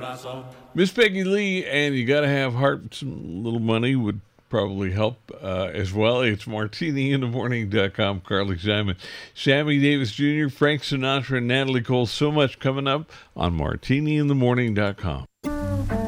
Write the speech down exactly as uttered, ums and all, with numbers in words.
Miss Peggy Lee, and You Gotta Have Heart, some little money would probably help uh, as well. It's martini in the morning dot com. Carly Simon, Sammy Davis Junior, Frank Sinatra, and Natalie Cole. So much coming up on martini in the morning dot com.